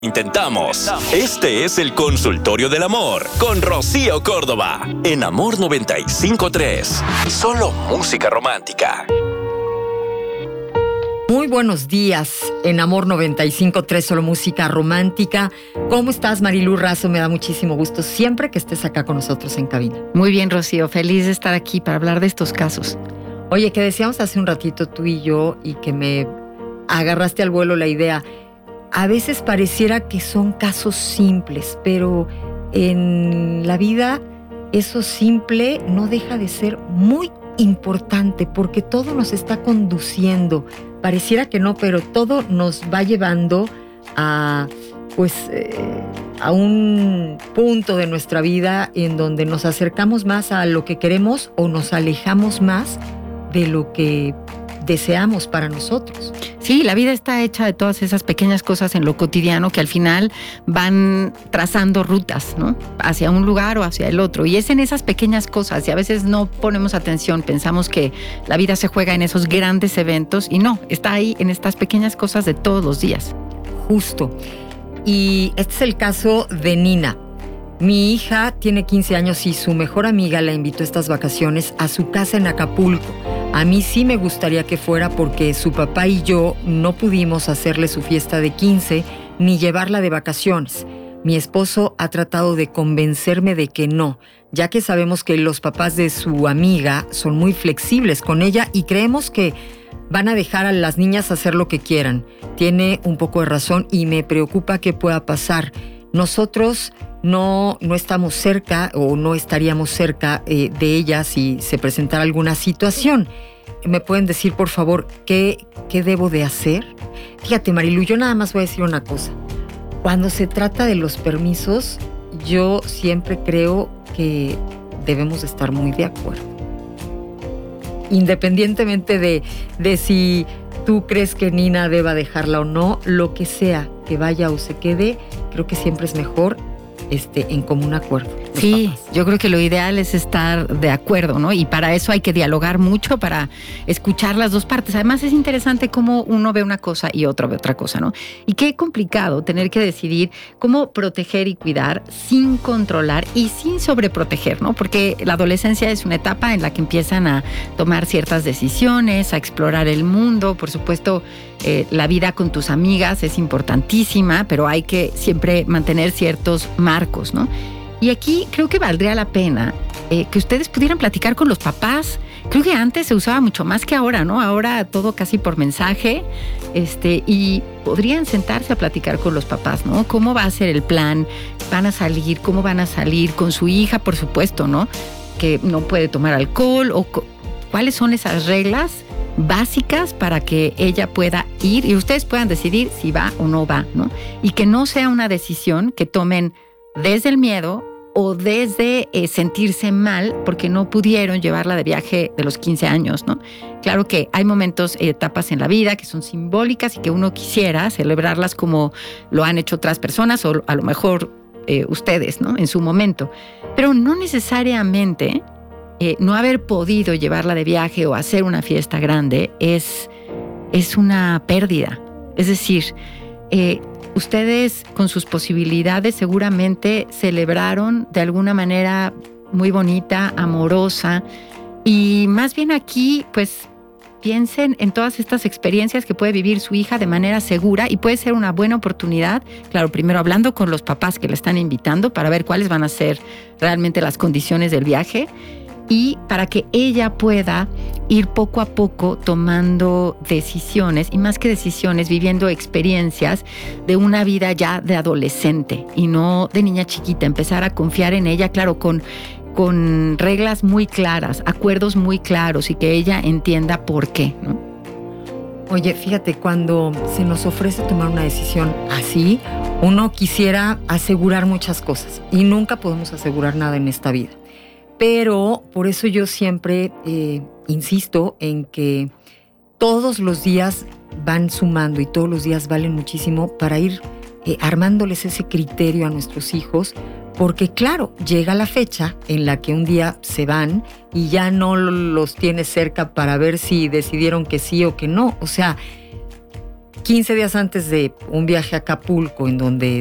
Intentamos. Este es el Consultorio del Amor con Rocío Córdoba en Amor 95.3. Solo música romántica. Muy buenos días en Amor 95.3, solo música romántica. ¿Cómo estás, Marilu Razo? Me da muchísimo gusto siempre que estés acá con nosotros en cabina. Muy bien, Rocío. Feliz de estar aquí para hablar de estos casos. Oye, que decíamos hace un ratito tú y yo y que me agarraste al vuelo la idea. A veces pareciera que son casos simples, pero en la vida eso simple no deja de ser muy importante porque todo nos está conduciendo. Pareciera que no, pero todo nos va llevando a un punto de nuestra vida en donde nos acercamos más a lo que queremos o nos alejamos más de lo que deseamos para nosotros. Sí, la vida está hecha de todas esas pequeñas cosas en lo cotidiano que al final van trazando rutas, ¿no? Hacia un lugar o hacia el otro. Y es en esas pequeñas cosas y a veces no ponemos atención, pensamos que la vida se juega en esos grandes eventos y no, está ahí en estas pequeñas cosas de todos los días. Justo. Y este es el caso de Nina. Mi hija tiene 15 años y su mejor amiga la invitó estas vacaciones a su casa en Acapulco. A mí sí me gustaría que fuera porque su papá y yo no pudimos hacerle su fiesta de 15 ni llevarla de vacaciones. Mi esposo ha tratado de convencerme de que no, ya que sabemos que los papás de su amiga son muy flexibles con ella y creemos que van a dejar a las niñas hacer lo que quieran. Tiene un poco de razón y me preocupa qué pueda pasar. Nosotros no estamos cerca o no estaríamos cerca de ella si se presentara alguna situación. ¿Me pueden decir, por favor, qué debo de hacer? Fíjate, Marilu, yo nada más voy a decir una cosa. Cuando se trata de los permisos, yo siempre creo que debemos estar muy de acuerdo. Independientemente de si tú crees que Nina deba dejarla o no, lo que sea que vaya o se quede, creo que siempre es mejor en común acuerdo. Sí, papás. yo creo que lo ideal es estar de acuerdo, ¿no? Y para eso hay que dialogar mucho, para escuchar las dos partes. Además es interesante cómo uno ve una cosa y otro ve otra cosa, ¿no? Y qué complicado tener que decidir cómo proteger y cuidar sin controlar y sin sobreproteger, ¿no? Porque la adolescencia es una etapa en la que empiezan a tomar ciertas decisiones, a explorar el mundo. Por supuesto, la vida con tus amigas es importantísima, pero hay que siempre mantener ciertos marcos, ¿no? Y aquí creo que valdría la pena que ustedes pudieran platicar con los papás. Creo que antes se usaba mucho más que ahora, ¿no? Ahora todo casi por mensaje, y podrían sentarse a platicar con los papás, ¿no? ¿Cómo va a ser el plan? ¿Van a salir? ¿Cómo van a salir? Con su hija, por supuesto, ¿no? Que no puede tomar alcohol o cuáles son esas reglas básicas para que ella pueda ir y ustedes puedan decidir si va o no va, ¿no? Y que no sea una decisión que tomen desde el miedo o desde sentirse mal porque no pudieron llevarla de viaje de los 15 años, ¿no? Claro que hay momentos, etapas en la vida que son simbólicas y que uno quisiera celebrarlas como lo han hecho otras personas o a lo mejor ustedes, ¿no? En su momento. Pero no necesariamente no haber podido llevarla de viaje o hacer una fiesta grande es una pérdida. Es decir, ustedes con sus posibilidades seguramente celebraron de alguna manera muy bonita, amorosa, y más bien aquí pues piensen en todas estas experiencias que puede vivir su hija de manera segura y puede ser una buena oportunidad, claro, primero hablando con los papás que la están invitando para ver cuáles van a ser realmente las condiciones del viaje y para que ella pueda ir poco a poco tomando decisiones, y más que decisiones, viviendo experiencias de una vida ya de adolescente y no de niña chiquita, empezar a confiar en ella, claro, con reglas muy claras, acuerdos muy claros y que ella entienda por qué, ¿no? Oye, fíjate, cuando se nos ofrece tomar una decisión así, uno quisiera asegurar muchas cosas y nunca podemos asegurar nada en esta vida. Pero por eso yo siempre insisto en que todos los días van sumando y todos los días valen muchísimo para ir armándoles ese criterio a nuestros hijos, porque claro, llega la fecha en la que un día se van y ya no los tienes cerca para ver si decidieron que sí o que no. O sea, 15 días antes de un viaje a Acapulco, en donde